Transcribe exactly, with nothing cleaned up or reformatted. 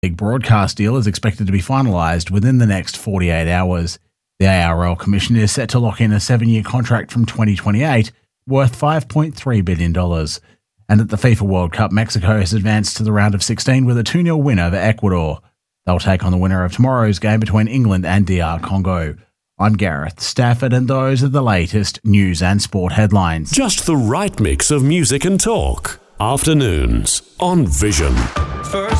big broadcast deal is expected to be finalised within the next forty-eight hours. The A R L Commission is set to lock in a seven-year contract from twenty twenty-eight worth five point three billion dollars. And at the FIFA World Cup, Mexico has advanced to the round of sixteen with a two nil win over Ecuador. They'll take on the winner of tomorrow's game between England and D R Congo. I'm Gareth Stafford, and those are the latest news and sport headlines. Just the right mix of music and talk. Afternoons on Vision. First